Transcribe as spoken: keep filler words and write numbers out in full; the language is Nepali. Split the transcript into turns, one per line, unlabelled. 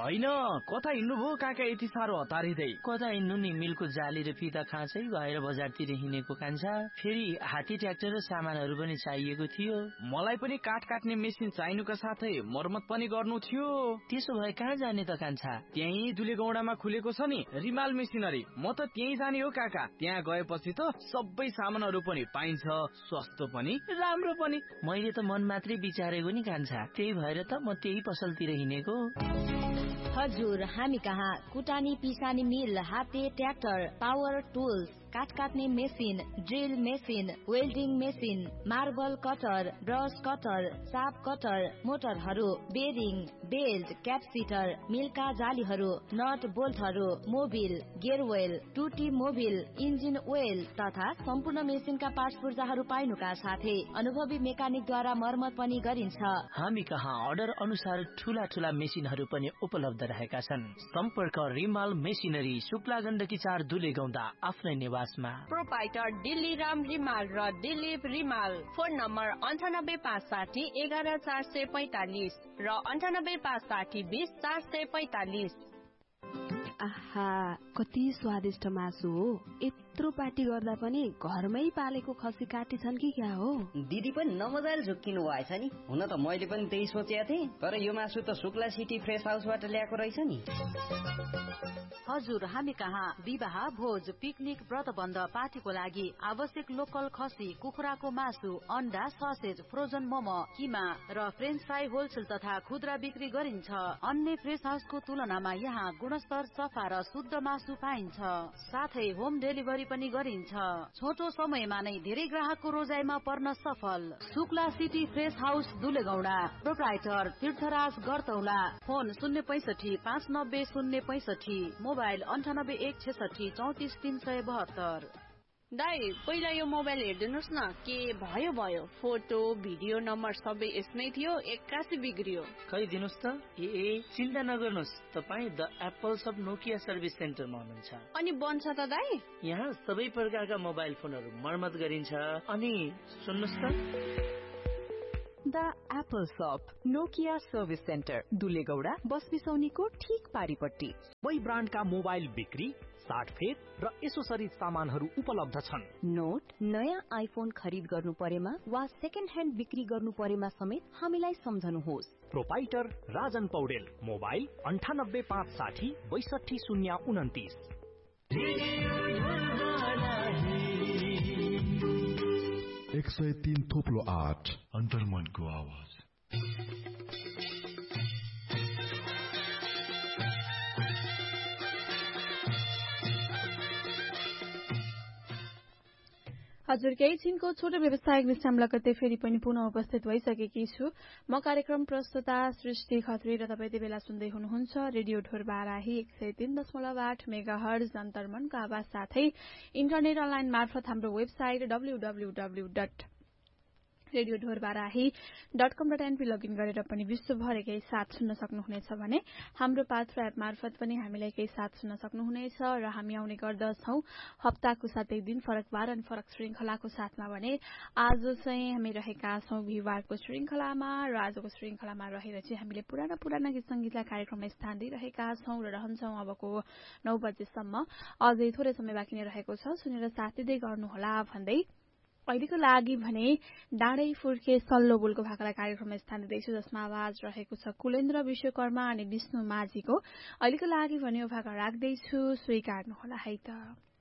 होइन कता हिँड्नु भयो काका यति साह्रो हतारिँदै?
कता हिँड्नु नि, मिलको जाली र फिता खाँचै भएर बजारतिर हिँडेको कान्छा। फेरि हात्ती ट्र्याक्टर र सामानहरू पनि चाहिएको थियो।
मलाई पनि काठ काट्ने मेसिन चाहिनुका साथै मर्मत पनि गर्नु थियो।
त्यसो भए कहाँ जाने त कान्छा?
त्यही दुलेगौडामा खुलेको छ नि रिमाल मेसिनरी, म त त्यही जाने हो काका। त्यहाँ गएपछि त सबै सामानहरू पनि पाइन्छ, सस्तो पनि राम्रो पनि।
मैले त मन मात्रै विचारेको नि कान्छा, त्यही भएर त म त्यही पसलतिर हिँडेको।
हजुर, हामी कहाँ कुटानी पिसानी मिल, हाते ट्र्याक्टर, पावर टुल्स, काठ काट्ने machine, drill machine, welding machine, marble cutter, brush cutter, shop cutter, मोटरहरू, bearing, belt, क्यापसिटर, Milcah जालीहरू, not बोल्टहरू, Mobil, गेयरवेल, टुटी मोबिल, इन्जिन ओइल तथा सम्पूर्ण मेसिनका पार्ट्स पूर्जाहरू पाइनुका साथै अनुभवी मेकानिकद्वारा मर्मत पनि गरिन्छ।
हामी कहाँ अर्डर अनुसार ठूला ठूला मेसिनहरू पनि उपलब्ध रहेका छन्। सम्पर्क रिमाल मेसिनरी, शुक्ला गण्डकी चार दुलेगौंडा, आफ्नै निवासमा।
प्रोपाइटर दिल्ली राम रिमाल र दिलीप रिमाल। फोन नम्बर अन्ठानब्बे पाँच साठी एघार चार सय पैतालिस र अन्ठानब्बे पाँच साठी बिस चार सय पैतालिस।
आहा, कति स्वादिष्ट मासु हो। यत्रो पार्टी गर्दा पनि घरमै पालेको खसी काटी छन् कि क्या हो?
दिदी पनि नमजाले झुक्किनु भएछ नि। हुन त मैले पनि त्यही सोचेको थिएँ, तर यो मासु त शुक्ला सिटी फ्रेस हाउसबाट ल्याएको रहेछ नि।
हजुर, हामी कहाँ विवाह, भोज, पिकनिक, व्रतबन्ध, पार्टीको लागि आवश्यक लोकल खसी, कुखुराको मासु, अन्डा, ससेज, फ्रोजन मोमो, किमा र फ्रेन्च फ्राई होलसेल तथा खुद्रा बिक्री गरिन्छ। अन्य फ्रेस हाउसको तुलनामा यहाँ गुणस्तर, सफा र शुद्ध मासु पाइन्छ। साथै होम डेलिभरी पनि गरिन्छ। छोटो समयमा नै धेरै ग्राहकको रोजाइमा पर्न सफल। Shukla city fresh house दुलेगौडा, proprietor तीर्थराज गरतौला। फोन शून्य पैसठी पाँच नब्बे शून्य पैसठी, मोबाइल अन्ठानब्बे एक छेसठी चौतिस तीन सय बहत्तर।
दाइ, पहिला यो मोबाइल हेरिदिनुहोस् न, के भयो भयो। फोटो भिडियो नम्बर सबै यसमै थियो, एक्कासी बिग्रियो।
खै दिनुहोस् त। ए ए चिन्ता नगर्नुहोस्, तपाईँ the apples of Nokia service सेन्टरमा हुनुहुन्छ।
अनि बन्छ त दाइ?
यहाँ सबै प्रकारका मोबाइल फोनहरू मर्मत गरिन्छ। अनि सुन्नुहोस् त,
द एप्पल शप नोकिया सर्भिस सेन्टर दुलेगौडा, बस बिसौनीको ठीक पारिपट्टि।
सबै ब्रान्डका मोबाइल बिक्री, साटफेर र एसोसरिज सामानहरू उपलब्ध छन्।
नोट, नयाँ आइफोन खरिद गर्नु परेमा वा सेकेन्ड ह्यान्ड बिक्री गर्नु परेमा समेत हामीलाई सम्झनुहोस्।
प्रोपाइटर राजन पौडेल, मोबाइल अन्ठानब्बे पाँच साठी बैसठी शून्य उन्तिस।
एक सय तीन थोप्लो आठ अन्तर्मनको आवाज।
हजुर, केही छिनको छोटो व्यवसायिक विश्राम लगत्तै फेरि पनि पुनः उपस्थित भइसकेकी छु। म कार्यक्रम प्रस्तुता सृष्टि खत्री र तपाईँ यति बेला सुन्दै हुनुहुन्छ रेडियो ढोरबाराही एक सय तीन दशमलव आठ मेगा हर्ज अन्तर्मनको आवाज साथै इन्टरनेट अनलाइन मार्फत हाम्रो website W W W dot radio Dhorbarahi dot कम डट एनपी लगइन गरेर पनि विश्वभर केही साथ सुन्न सक्नुहुनेछ भने हाम्रो पात्र एप मार्फत पनि हामीलाई केही साथ सुन्न सक्नुहुनेछ। र हामी आउने गर्दछौं हप्ताको सातै दिन फरक बार अनि फरक श्रृंखलाको साथमा। भने आज चाहिँ हामी रहेका छौं बिहिबारको श्रृंखलामा र आजको श्रृंखलामा रहेर चाहिँ हामीले पुराना पुराना गीत संगीतलाई कार्यक्रममा स्थान दिइरहेका छौं र रहन्छौं अबको नौ बजेसम्म। अझै थोरै समय बाँकी नै रहेको छ, सुनेर साथ दिँदै गर्नुहोला भन्दै अहिलेको लागि भने डाँडै फुर्के सल्लो बोलको भाकालाई कार्यक्रममा स्थान दिँदैछु, जसमा आवाज रहेको छ कुलेन्द्र विश्वकर्मा अनि विष्णु माझीको। अहिलेको लागि भने यो भाका राख्दैछु, स्वीकार्नुहोला है त।